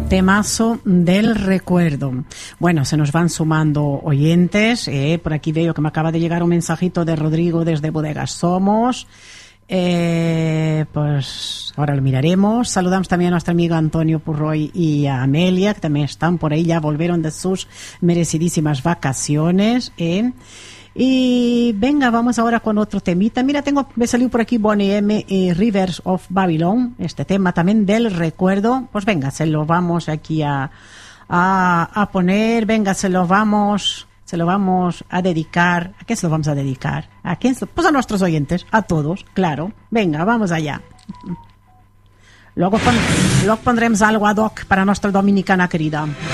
Temazo del recuerdo. Bueno, se nos van sumando oyentes. Por aquí veo que me acaba de llegar un mensajito de Rodrigo desde Bodegas Somos. Pues ahora lo miraremos. Saludamos también a nuestro amigo Antonio Purroy y a Amelia, que también están por ahí, ya volvieron de sus merecidísimas vacaciones. Y venga, vamos ahora con otro temita. Mira, me salió por aquí Bonnie M y Rivers of Babylon, este tema también del recuerdo. Pues venga, se lo vamos aquí a poner. Venga, se lo vamos a dedicar. ¿A qué se lo vamos a dedicar? ¿A quién? Pues a nuestros oyentes, a todos, claro. Venga, vamos allá. Luego pondremos algo ad hoc para nuestra dominicana querida.